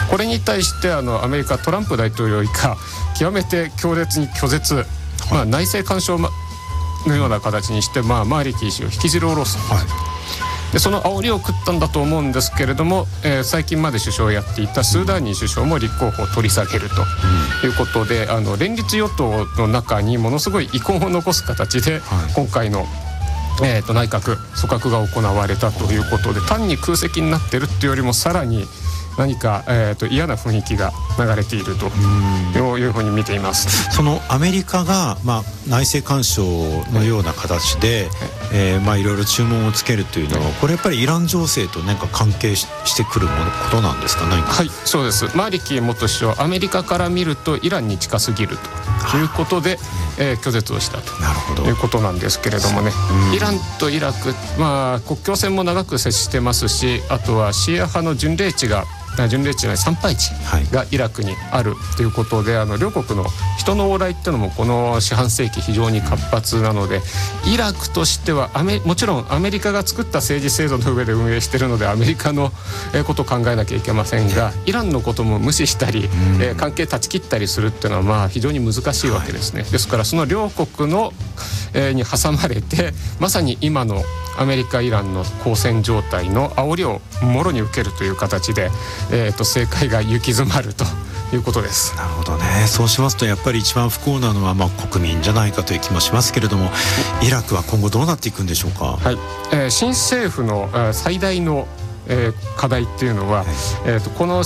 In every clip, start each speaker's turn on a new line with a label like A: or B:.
A: これに対してアメリカトランプ大統領以下極めて強烈に拒絶、内政干渉のような形にして、マーリキー氏を引きずり下ろす、でその煽りを食ったんだと思うんですけれども、最近まで首相をやっていたスーダーニー首相も立候補を取り下げるということで、連立与党の中にものすごい遺恨を残す形で、今回の、内閣組閣が行われたということで、単に空席になってるっていうよりもさらに何か、嫌な雰囲気が流れているというふうに見ています。
B: そのアメリカが、内政干渉のような形で、いろいろ注文をつけるというのは、これやっぱりイラン情勢と何か関係してくることなんですか。
A: はい、そうです。マーリキー元首相、アメリカから見るとイランに近すぎるということで、拒絶をしたということなんですけれどもね、イランとイラク、国境線も長く接してますし、あとはシーア派の巡礼地参拝地がイラクにあるということで、両国の人の往来っていうのもこの四半世紀非常に活発なので、イラクとしてはもちろんアメリカが作った政治制度の上で運営しているのでアメリカのことを考えなきゃいけませんが、イランのことも無視したり、関係断ち切ったりするっていうのは非常に難しいわけですね。ですからその両国のに挟まれて、まさに今のアメリカ・イランの交戦状態の煽りをもろに受けるという形で、政界が行き詰まるということです。
B: なるほどね。そうしますとやっぱり一番不幸なのは国民じゃないかという気もしますけれども、イラクは今後どうなっていくんでしょうか。
A: 新政府の最大の課題っていうのは、この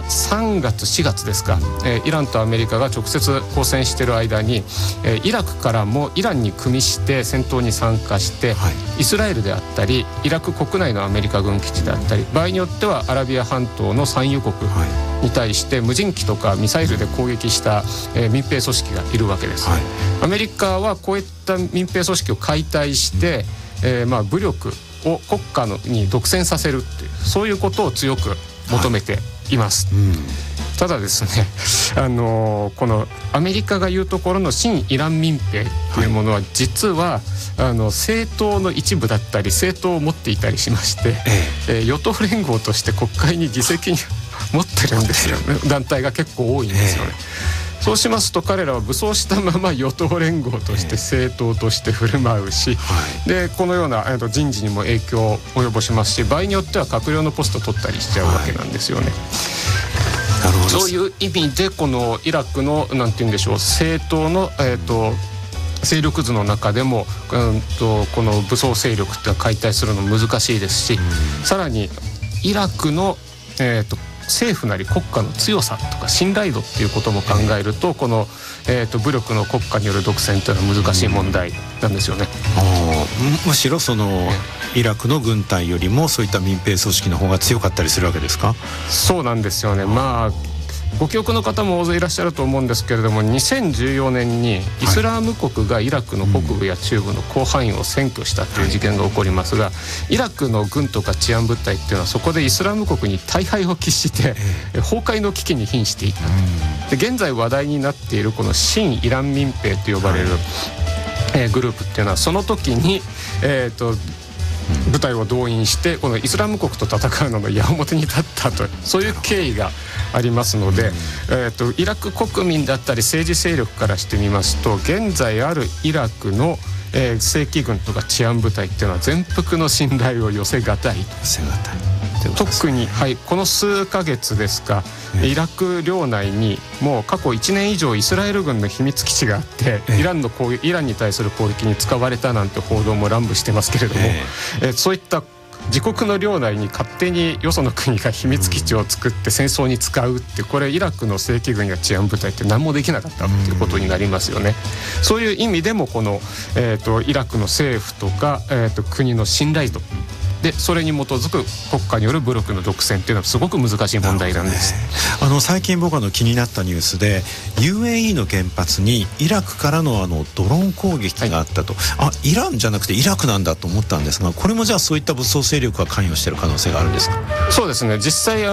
A: 3月4月ですか、イランとアメリカが直接交戦している間に、イラクからもイランに組みして戦闘に参加して、イスラエルであったりイラク国内のアメリカ軍基地であったり、場合によってはアラビア半島の産油国に対して無人機とかミサイルで攻撃した、民兵組織がいるわけです、アメリカはこういった民兵組織を解体して、武力を国家に独占させるっていう、そういうことを強く求めています、ただですね、このアメリカが言うところの親イラン民兵というものは、実は政党の一部だったり政党を持っていたりしまして、与党連合として国会に議席に持ってるんですよね。団体が結構多いんですよね。そうしますと彼らは武装したまま与党連合として政党として振る舞うし、でこのような人事にも影響を及ぼしますし、場合によっては閣僚のポスト取ったりしちゃうわけなんですよね。そういう意味でこのイラクのなんて言うんでしょう、政党の勢力図の中でも、この武装勢力って解体するの難しいですし、さらにイラクの政府なり国家の強さとか信頼度っていうことも考えると、この、武力の国家による独占というのは難しい問題なんですよね。
B: むしろそのイラクの軍隊よりもそういった民兵組織の方が強かったりするわけですか。
A: そうなんですよね。ご記憶の方も大勢いらっしゃると思うんですけれども、2014年にイスラーム国がイラクの北部や中部の広範囲を占拠したという事件が起こりますが、イラクの軍とか治安部隊っていうのはそこでイスラム国に大敗を喫して崩壊の危機に瀕していた。で現在話題になっているこの親イラン民兵と呼ばれる、グループっていうのは、その時に部隊を動員してこのイスラム国と戦うのの矢面に立ったと、そういう経緯がありますので、イラク国民だったり政治勢力からしてみますと、現在あるイラクの、正規軍とか治安部隊っていうのは全幅の信頼を寄せがたい。特に、この数ヶ月ですか、イラク領内にもう過去1年以上イスラエル軍の秘密基地があって、イランに対する攻撃に使われたなんて報道も乱舞してますけれども、そういった自国の領内に勝手によその国が秘密基地を作って戦争に使うって、これイラクの正規軍や治安部隊って何もできなかったっていうことになりますよね。そういう意味でもこの、イラクの政府とか、国の信頼度で、それに基づく国家による武力の独占っていうのはすごく難しい問題なんです。
B: 最近僕気になったニュースで UAE の原発にイラクからのドローン攻撃があったと、イランじゃなくてイラクなんだと思ったんですが、これもじゃあそういった武装勢力が関与している可能性があるんですか。
A: そうですね、実際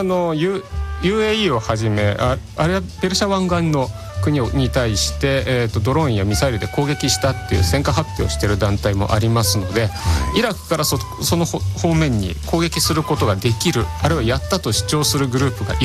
A: UAE をはじめあれはペルシャ湾岸の国に対して、ドローンやミサイルで攻撃したっていう戦果発表している団体もありますので、イラクからその方面に攻撃することができる、あるいはやったと主張するグループがいる